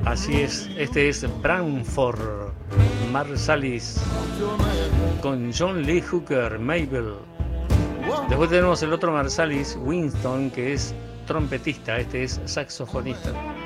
Así es, este es Branford Marsalis con John Lee Hooker, Mabel. Después tenemos el otro Marsalis, Winston, que es trompetista, este es saxofonista.